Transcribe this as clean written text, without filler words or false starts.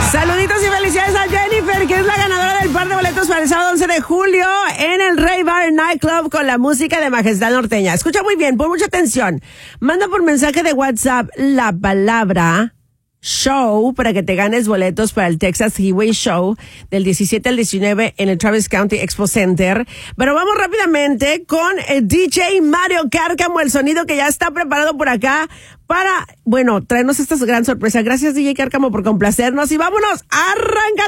Saluditos y felicidades a Jennifer, que es la ganadora del par de boletos para el sábado 11 de julio en el Rey Bar Nightclub con la música de Majestad Norteña. Escucha muy bien, pon mucha atención. Manda por mensaje de WhatsApp la palabra show para que te ganes boletos para el Texas Highway Show del 17 al 19 en el Travis County Expo Center. Pero vamos rápidamente con el DJ Mario Cárcamo, el sonido que ya está preparado por acá para, bueno, traernos esta gran sorpresa. Gracias, DJ Cárcamo, por complacernos y vámonos, arráncate.